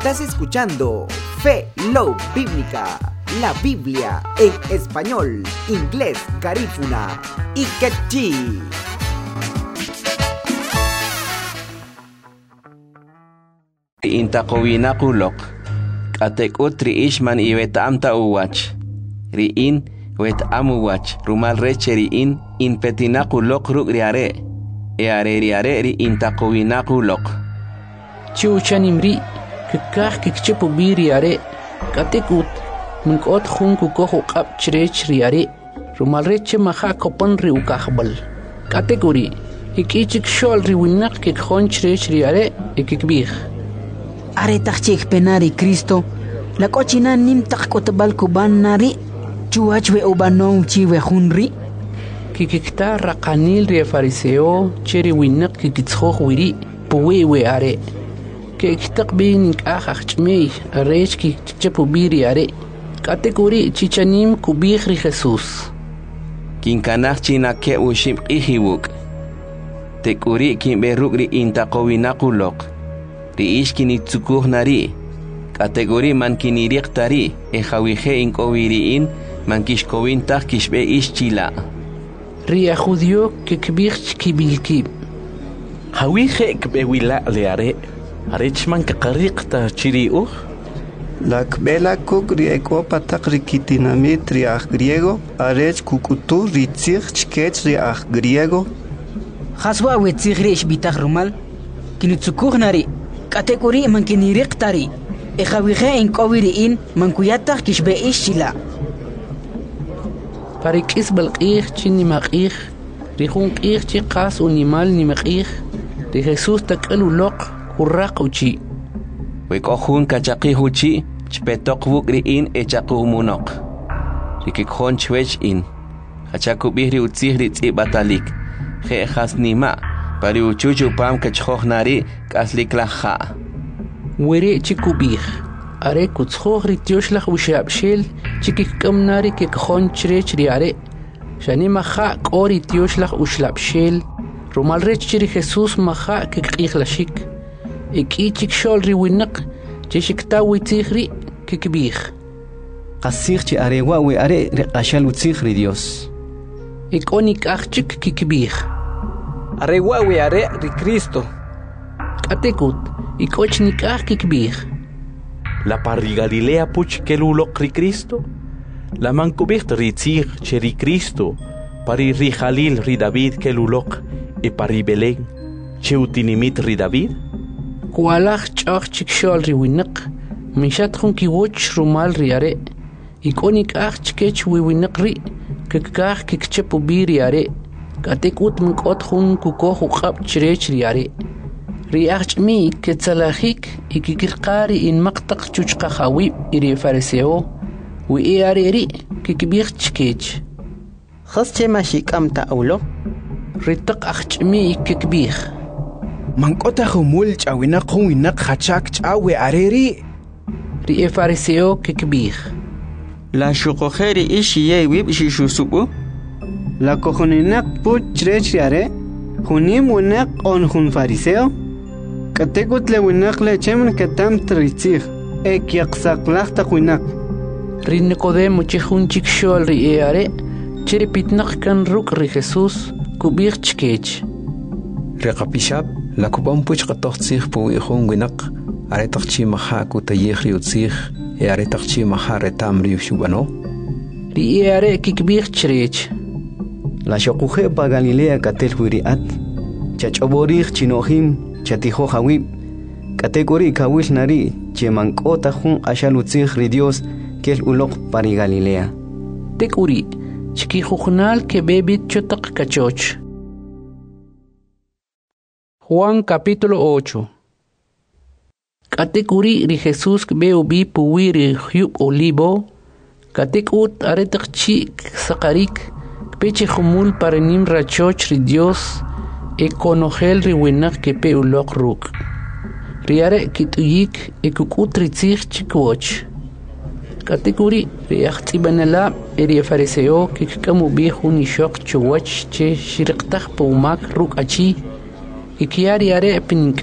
Estás escuchando Fe Love Bíblica, la Biblia en español, inglés, garífuna y quechí. Intaqowinakulok Atekut riishman iwetamta uwach riin wetamuwach rumal reche riin inpetinakulok ruk riare riare ri intaqowinakulok Chuchanimri kikah kikchepu biriare katekut munkot khunku kohu qab chrech riare rumal reche maha kopon ri ukahbal katekuri ikichik shol ri winak kik khon chrech riare ikikbih Are takchik penari Cristo la cochina nim takotbal kuban nari chuachwe ubanon chiwe hunri kikikta raqanil ri fariseo cheri winak kikitskho wiri puwe are kiktak bin akhachmei arechki chepu biri are kategori chichanim kubih ri Jesus kinkanach china ke ushim ihiwuk tekuri kimberuk ri intaqowinakulok Riishkini tsukuh nari kategori mankinirik tari ejawije inkowiriin mankishkowin tak kishbe ischila ria judio kikbich kibilkib hawije kbewila leare arechman kaqariqta chiriuh La kbela kuk rieko patak rikitinamit riach griego arech kukutu ritzich chkech riach griego Haswa wetzigrish bitach rumal kinutsukuh nari kategori mankinirik tari ejawije inkowiriin mankuyatach kishbe ischila parikis balqih chini maqih rihun qih chi qas unimal ni maqih ri Jesus takalu loq kurraq uchi wekohun kachaqih uchi chpetok wuk riin echaqumunok rikikjon chwech in hachakubih ri utzih ri batalik je hasnima pari uchuchu pam kachkhoj nari kaslik laha were chikubih are kutskho ri tioshlah ushabshel chikikam nari kekjon chrech ri are shani maha qori tioshlah ushlabshel rumal rech ri Jesus maha keqihlashik iki chikshol ri winak chishikta witzihri kekbih qasir chi arewa we are riqashal utzihri Dios ikonik achik kekbih Arewawi are ri Cristo. Katekut, ikochnikah kikbih. La parri Galilea puch kelulok ri Cristo. La mankubicht ri tzig cheri Cristo. Pari ri Jalil ri David kelulok e pari Belén che utinimit ri David. Kualach chach chikshol ri winak. Mishat khun kiwoch rumal ri are. Ikonik ach chkech wi winak ri. Kikah kikchepu biri are. Katekut mkot khun kukoh uqab chrech riare riach mi ketsalahik ikikirqari in maqtaq chuchqa khawi iri fariseo wi iri kikbih chkech khasche mashikam ta'ulo ritaq akhchmi kikbih mankota khumul chawina khwina khachak chawe areri ri fariseo kikbih la shuqokheri ishiye wib shishusubu La cojonenak puch rechriare, junim winak on jun fariseo, katekut le winak le chemen katam tritzig, ekiaqsaqlaqta winak. Ri Nicodemo chihun chikshol ri are, chiri pitnak kan ruk ri Jesus, kubir chkech. Reqapishab, la kubam puch qatoqtsig pu ihun winak, are taqchi maha kutayih ri utzig, are taqchi maha retam ri shubano. Ri are kikbir chrech. La shokuje pa Galilea katel huiriat chachoborij chinohim chatijo hawib kategori kawil nari chemankota jun ashalutzig ri Dios kel ulok pari Galilea tekuri chikijujnal ke bebit chotak kachoch Juan capítulo 8 Kategori ri Jesus beu bi puwiri hyub olivo katekut aretak chik sakarik Peche khumul paranim rachoch ri Dios e konogel ri winak ke pe ulok ruk. Riare kituyik e kukutri tzich chikwoch. Kategori ri akhtibanala eri fariseo ke kamu bihun ishok chuwach che shirqtaq pumak ruk achi ikiari are pink